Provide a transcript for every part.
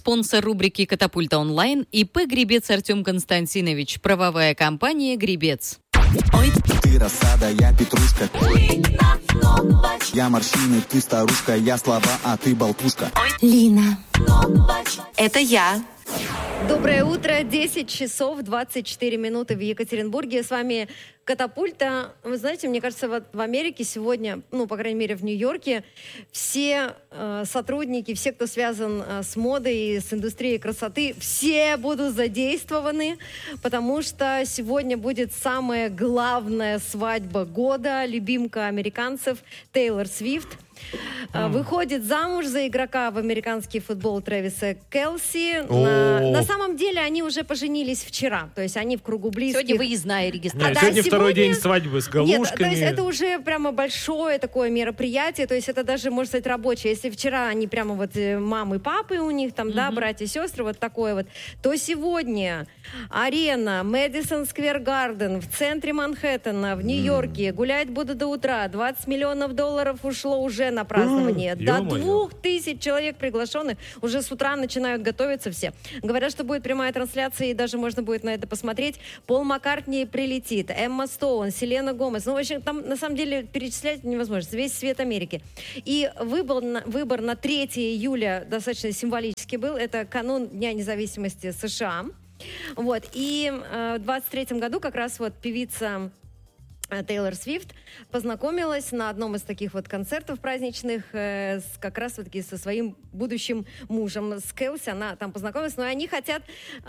Спонсор рубрики «Катапульта онлайн» ИП «Гребец» Артем Константинович. Правовая компания «Гребец». Ой. Ты рассада, я петрушка. Лина, я морщины, ты старушка. Я слова, а ты болтушка. Лина, это я. Доброе утро, 10 часов 24 минуты в Екатеринбурге. С вами «Катапульта». Вы знаете, мне кажется, вот в Америке сегодня, ну, по крайней мере, в Нью-Йорке, все сотрудники, все, кто связан с модой, с индустрией красоты, все будут задействованы, потому что сегодня будет самая главная свадьба года, любимка американцев Тейлор Свифт. Выходит замуж за игрока в американский футбол Трэвиса Келси. На самом деле они уже поженились вчера. То есть они в кругу близких. Сегодня выездная регистрация. Сегодня второй день свадьбы с галушками. Нет, то есть это уже прямо большое такое мероприятие. То есть это даже, можно сказать, рабочее. Если вчера они прямо вот мамы, папы у них там, да, братья, сестры, вот такое вот, то сегодня арена Мэдисон Сквер Гарден в центре Манхэттена в Нью-Йорке. Гулять будут до утра. $20 миллионов ушло уже на празднование. До 2000 человек приглашенных. Уже с утра начинают готовиться все. Говорят, что будет прямая трансляция, и даже можно будет на это посмотреть. Пол Маккартни прилетит, Эмма Стоун, Селена Гомес. Ну, в общем, там, на самом деле, перечислять невозможно. Весь свет Америки. И выбор на 3 июля достаточно символический был. Это канун Дня независимости США. Вот. И в 23-м году как раз вот певица Тейлор Свифт познакомилась на одном из таких вот концертов праздничных как раз вот со своим будущим мужем, с Келси. Она там познакомилась, но они хотят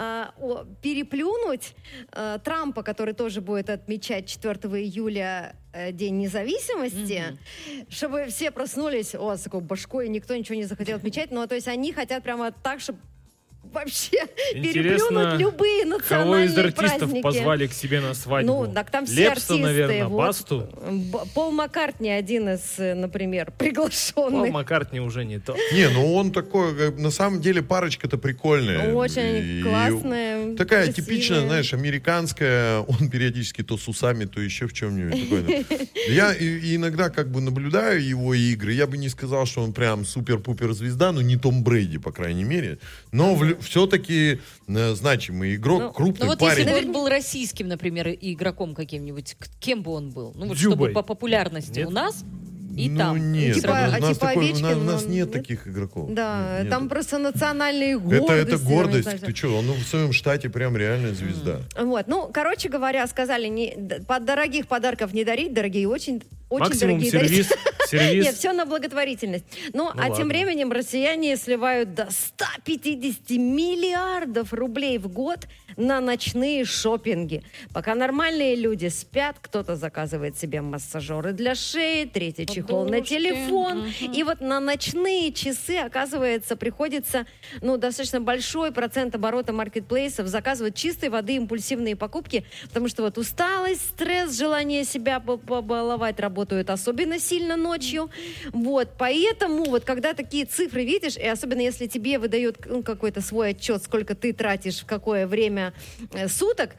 переплюнуть Трампа, который тоже будет отмечать 4 июля День независимости, чтобы все проснулись с такой башкой, и никто ничего не захотел отмечать. Ну, то есть они хотят прямо так, чтобы вообще переплюнуть любые национальные праздники. Кого из артистов позвали к себе на свадьбу? Ну, так там все Лепса, артисты. наверное, вот. Басту. Пол Маккартни один из, например, приглашенных. Пол Маккартни уже не то. Не, ну он такой, на самом деле парочка-то прикольная. Очень классная. Такая красивая. типичная, знаешь, американская. Он периодически то с усами, то еще в чем-нибудь. Я иногда как бы наблюдаю его игры. Я бы не сказал, что он прям супер-пупер звезда, но не Том Брейди, по крайней мере. Но все-таки значимый игрок, крупный вот парень. если бы он был российским, например, игроком каким-нибудь, кем бы он был? Ну вот Дзюбой. чтобы по популярности у нас и ну, там. Нет, Овечкин, у нас нет таких игроков. Да, нет. там просто национальные гордости. Это гордость. Ты что, он в своем штате прям реальная звезда. Вот, ну, короче говоря, сказали, дорогих подарков не дарить, дорогие, очень Максимум дорогие сервис. Нет, все на благотворительность. Тем временем россияне сливают до 150 миллиардов рублей в год на ночные шопинги. Пока нормальные люди спят, кто-то заказывает себе массажеры для шеи, третий чехол на телефон. И вот на ночные часы, оказывается, приходится достаточно большой процент оборота маркетплейсов заказывать чистой воды импульсивные покупки, потому что вот усталость, стресс, желание себя побаловать работают особенно сильно ночью. Вот, поэтому вот когда такие цифры видишь, и особенно если тебе выдают какой-то свой отчет, сколько ты тратишь в какое время суток,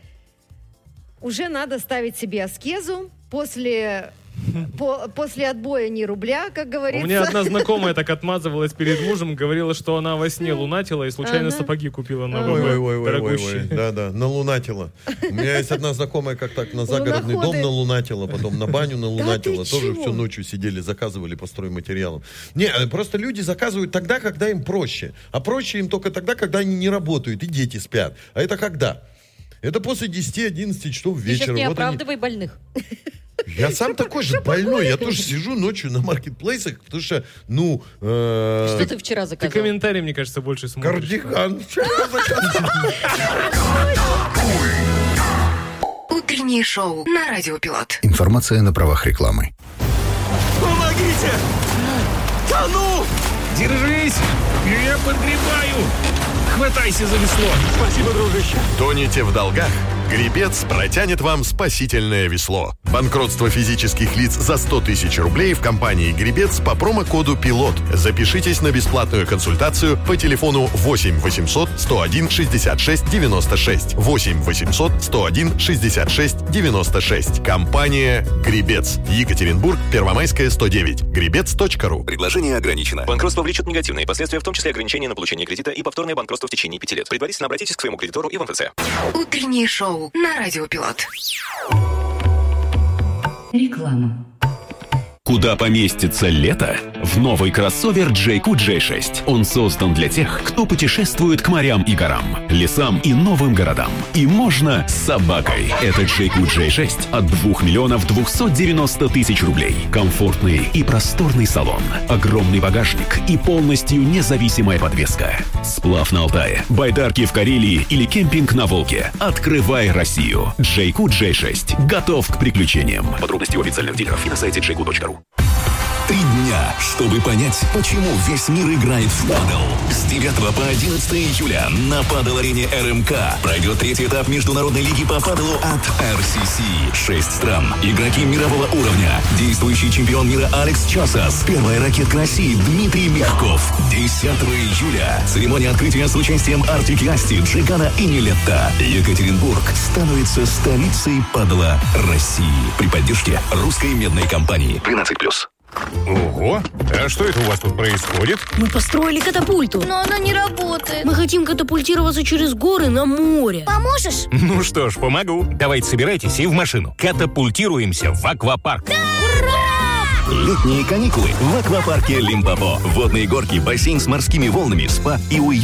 уже надо ставить себе аскезу после отбоя ни рубля, как говорится. У меня одна знакомая так отмазывалась перед мужем, говорила, что она во сне лунатила и случайно сапоги купила новые, дорогущие. Да, налунатила. У меня есть одна знакомая, как так на загородный дом налунатила, потом на баню налунатила. Тоже всю ночью сидели, заказывали по стройматериалам. Не, просто люди заказывают тогда, когда им проще. А проще им только тогда, когда они не работают и дети спят. А это когда? Это после 10-11 часов вечера. Ты сейчас не оправдывай больных. Я сам такой же больной. Я тоже сижу ночью на маркетплейсах, потому что, Что ты вчера заказал? Ты комментарии, мне кажется, больше смотришь. Кардиган вчера заказал. Утреннее шоу на Радио Пилот. Информация на правах рекламы. Помогите! Тону! Держись! Я подгребаю! Хватайся за весло! Спасибо, дружище. Тоните в долгах? Гребец протянет вам спасительное весло. Банкротство физических лиц за 100 тысяч рублей в компании «Гребец» по промокоду «Пилот». Запишитесь на бесплатную консультацию по телефону 8 800 101 66 96. 8 800 101 66 96. Компания «Гребец». Екатеринбург, Первомайская, 109. Гребец.ру. Предложение ограничено. Банкротство влечет негативные последствия, в том числе ограничение на получение кредита и повторное банкротство в течение 5 лет. Предварительно обратитесь к своему кредитору и в МФЦ. Утреннее шоу на Радио Пилот. Реклама. Куда поместится лето? В новый кроссовер JQ J6. Он создан для тех, кто путешествует к морям и горам, лесам и новым городам. И можно с собакой. Это JQ J6 от 2 миллионов 290 тысяч рублей. Комфортный и просторный салон, огромный багажник и полностью независимая подвеска. Сплав на Алтае, байдарки в Карелии или кемпинг на Волге. Открывай Россию. JQ J6 готов к приключениям. Подробности у официальных дилеров и на сайте jq.ru. 3 дня, чтобы понять, почему весь мир играет в падл. С 9 по 11 июля на падл-арене РМК пройдет 3-й этап Международной лиги по падлу от RCC. 6 стран, игроки мирового уровня, действующий чемпион мира Алекс Часас, первая ракетка России Дмитрий Мягков. 10 июля церемония открытия с участием Артик и Асти, Джигана и Нилетта. Екатеринбург становится столицей падла России при поддержке русской медной компании. 12+. Ого! А что это у вас тут происходит? Мы построили катапульту. Но она не работает. Мы хотим катапультироваться через горы на море. Поможешь? Ну что ж, помогу. Давайте собирайтесь и в машину. Катапультируемся в аквапарк. Да! Ура! Летние каникулы в аквапарке Лимпопо. Водные горки, бассейн с морскими волнами, спа и уют.